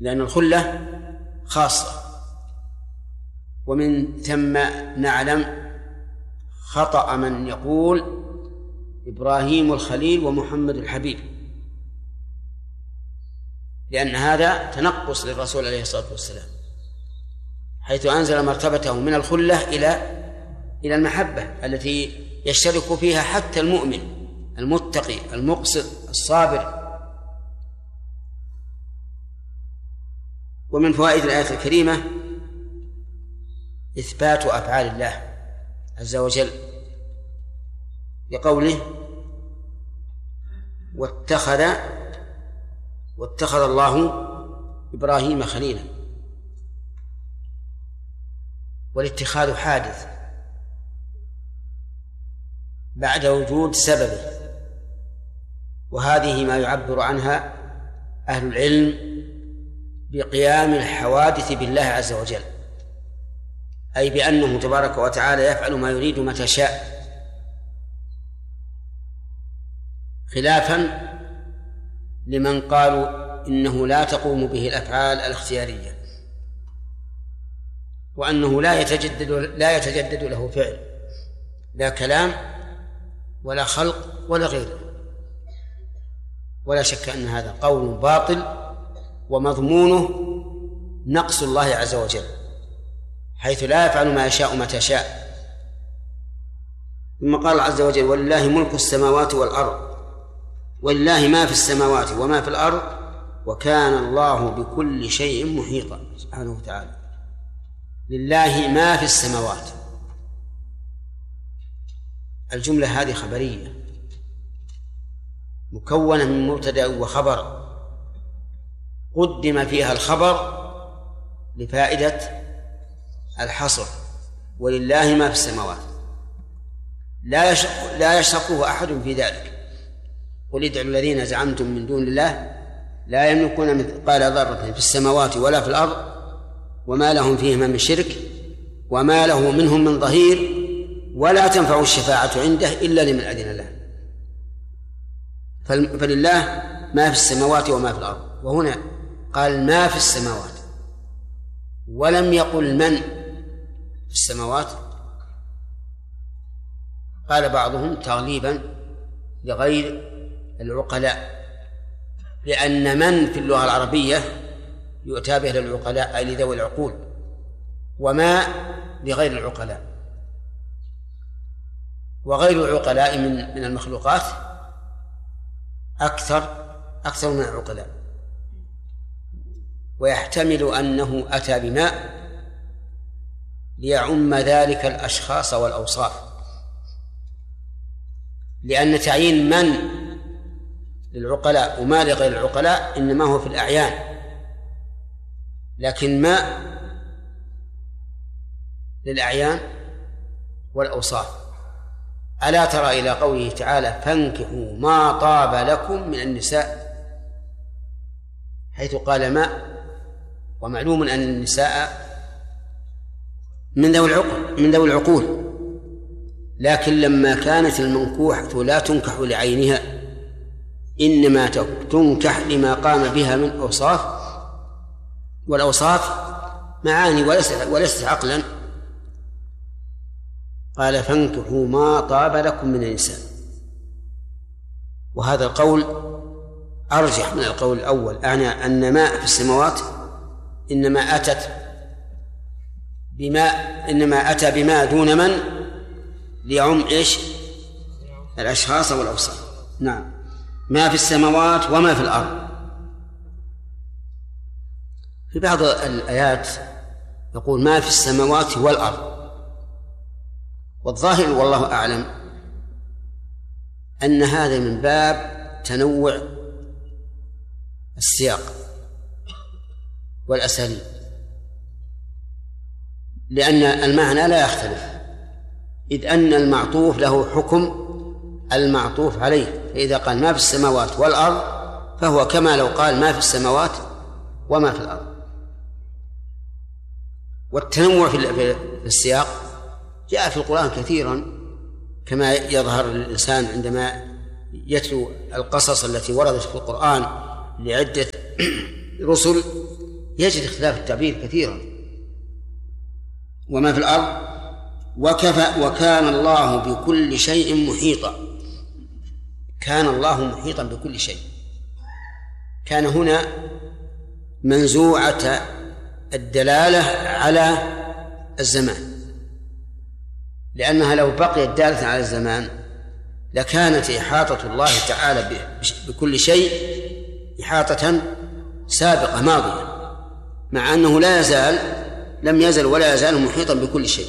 لأن الخلة خاصة. ومن ثم نعلم خطأ من يقول إبراهيم الخليل ومحمد الحبيب، لأن هذا تنقص للرسول عليه الصلاة والسلام، حيث أنزل مرتبته من الخلة إلى المحبة التي يشترك فيها حتى المؤمن المتقي المقسط الصابر. ومن فوائد الآية الكريمة إثبات أفعال الله عز وجل بقوله واتخذ الله إبراهيم خليلا. والاتخاذ حادث بعد وجود سببه، وهذه ما يعبر عنها أهل العلم بقيام الحوادث بالله عز وجل، أي بأنه تبارك وتعالى يفعل ما يريد متى شاء، خلافا لمن قالوا إنه لا تقوم به الأفعال الاختيارية، وأنه لا يتجدد له فعل، لا كلام ولا خلق ولا غيره. ولا شك أن هذا قول باطل ومضمونه نقص الله عز وجل، حيث لا يفعل ما يشاء متى شاء. ثم قال عز وجل ولله ملك السماوات والأرض، ولله ما في السماوات وما في الأرض وكان الله بكل شيء محيطا سبحانه وتعالى. لله ما في السماوات، الجملة هذه خبرية مكونة من مبتدأ وخبر، قدم فيها الخبر لفائدة الحصر، ولله ما في السماوات، لا يشركه أحد في ذلك. قل ادعوا الذين زعمتم من دون الله لا يملكون مثقال ذرة في السماوات ولا في الأرض وما لهم فيهما من شرك وما له منهم من ظهير ولا تنفع الشفاعة عنده إلا لمن أذن له. فلله ما في السماوات وما في الأرض، وهنا قال ما في السماوات ولم يقل من في السماوات. قال بعضهم تغليبا لغير العقلاء، لأن من في اللغة العربية يؤتى به للعقلاء أي لذوي العقول، وما لغير العقلاء، وغير العقلاء من المخلوقات أكثر من العقلاء. ويحتمل أنه أتى بماء ليعم ذلك الأشخاص والأوصاف، لأن تعيين من للعقلاء وما لغير العقلاء إنما هو في الأعيان، لكن ما للأعيان والأوصاف. ألا ترى إلى قوله تعالى فانكحوا ما طاب لكم من النساء، حيث قال ما، ومعلوم أن النساء من ذوي العقول، لكن لما كانت المنكوحة لا تنكح لعينها إنما تنكح لما قام بها من أوصاف، والأوصاف معاني وليست عقلا. قال فانكحوا ما طاب لكم من النساء، وهذا القول أرجح من القول الأول، أعني أن ماء في السماوات إنما أتى بما دون من ليعم الأشخاص والأوصاف. نعم، ما في السماوات وما في الأرض. في بعض الآيات يقول ما في السماوات والأرض، والظاهر والله أعلم أن هذا من باب تنوع السياق والأساليب، لأن المعنى لا يختلف، إذ أن المعطوف له حكم المعطوف عليه، فإذا قال ما في السماوات والأرض فهو كما لو قال ما في السماوات وما في الأرض. والتنوع في السياق جاء في القرآن كثيرا، كما يظهر للإنسان عندما يتلو القصص التي وردت في القرآن لعدة رسل يجد اختلاف التعبير كثيرا. وما في الأرض وكان الله بكل شيء محيطا. كان الله محيطا بكل شيء. كان هنا منزوعة الدلالة على الزمان، لأنها لو بقيت دالة على الزمان لكانت إحاطة الله تعالى بكل شيء إحاطة سابقة ماضية، مع أنه لم يزل ولا يزال محيطا بكل شيء،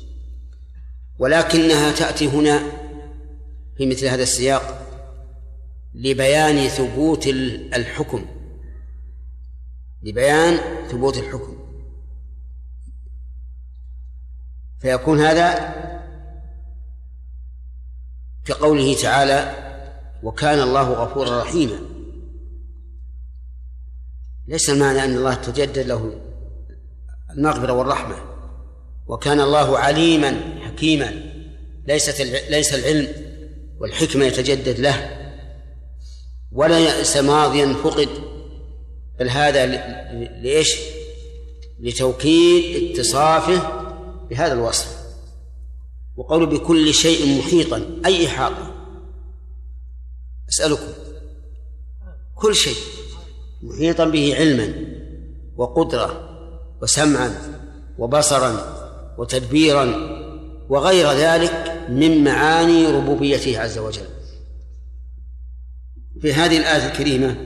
ولكنها تأتي هنا في مثل هذا السياق لبيان ثبوت الحكم، لبيان ثبوت الحكم، فيكون هذا كقوله تعالى وكان الله غفورا رحيما. ليس المعنى أن الله تجدد له المغفرة والرحمة. وكان الله عليما حكيما، ليس العلم والحكمة يتجدد له، ولا يأس ماضيا فقد، بل هذا لإيش؟ لتوكيد اتصافه بهذا الوصف. وقول بكل شيء محيطا، أي إحاطة؟ أسألكم، كل شيء محيطا به علما وقدرة وسمعا وبصرا وتدبيرا وغير ذلك من معاني ربوبيته عز وجل. في هذه الآية الكريمة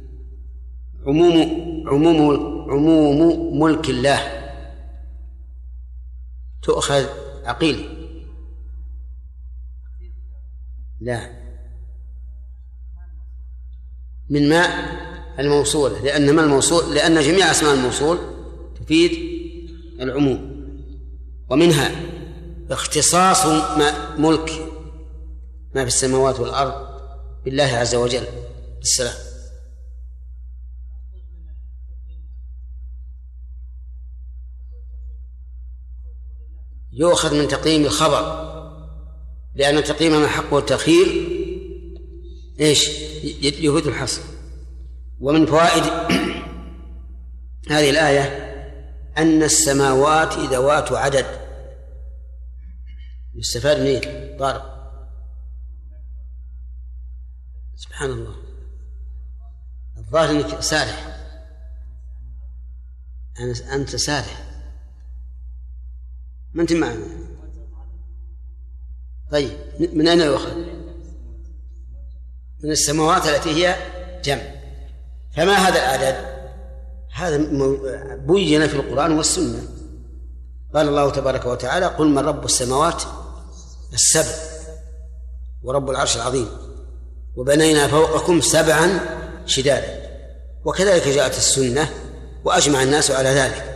عموم ملك الله تؤخذ عقيل، لا، من ماء الموصولة، لأن جميع أسماء الموصول تفيد العموم. ومنها اختصاص ملك ما في السماوات والأرض بالله عز وجل. السلام. يؤخذ من تقييم الخبر، لأن تقييم ما حقه التأخير إيش؟ يفيد الحصر. ومن فوائد هذه الآية أن السماوات ذوات عدد. يستفاد منه طارق. سبحان الله، الظاهر أنك سارح، أنت سارح، ما أنت معنا. طيب من أين يؤخذ؟ من السماوات التي هي جمع. فما هذا العدد؟ هذا بين في القرآن والسنة. قال الله تبارك وتعالى قل من رب السماوات السبع ورب العرش العظيم وبنينا فوقكم سبعا شدادا. وكذلك جاءت السنة وأجمع الناس على ذلك.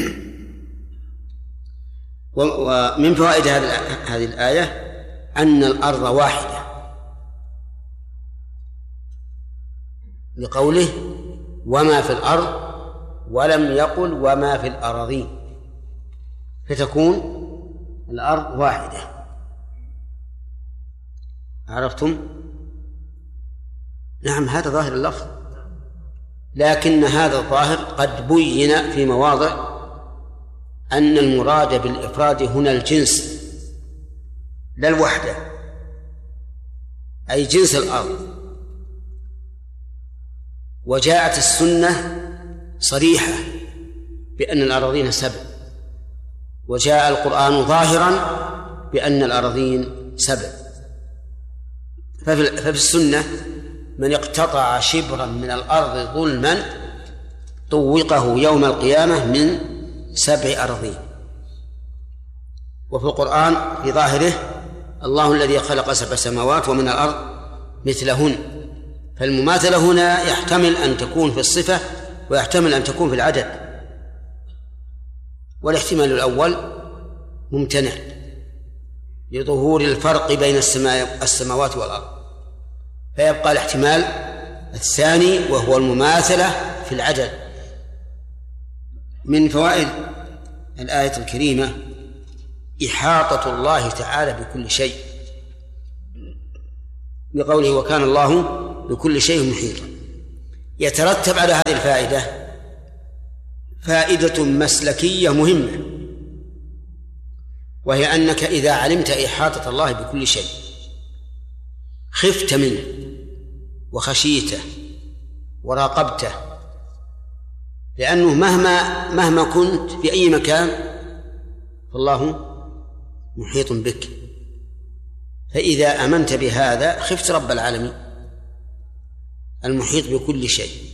ومن فوائد هذه الآية أن الأرض واحدة، لقوله وما في الأرض، ولم يقل وما في الأراضين، فتكون الأرض واحدة. عرفتم؟ نعم، هذا ظاهر اللفظ، لكن هذا الظاهر قد بين في مواضع أن المراد بالإفراد هنا الجنس لا الوحدة، أي جنس الأرض. وجاءت السنة صريحة بأن الأراضين سبع، وجاء القرآن ظاهرا بأن الأراضين سبع. ففي السنة من اقتطع شبرا من الأرض ظلما طوقه يوم القيامة من 7 أراضين. وفي القرآن في ظاهره الله الذي خلق 7 سماوات ومن الأرض مثلهن. فالمماثلة هنا يحتمل أن تكون في الصفة ويحتمل أن تكون في العدد، والاحتمال الأول ممتنع لظهور الفرق بين السماوات والأرض، فيبقى الاحتمال الثاني وهو المماثلة في العدد. من فوائد الآية الكريمة إحاطة الله تعالى بكل شيء، بقوله وكان الله بكل شيء محيطا. يترتب على هذه الفائدة فائدة مسلكية مهمة، وهي أنك إذا علمت إحاطة الله بكل شيء خفت منه وخشيته وراقبته، لأنه مهما كنت في أي مكان فالله محيط بك. فإذا آمنت بهذا خفت رب العالمين المحيط بكل شيء.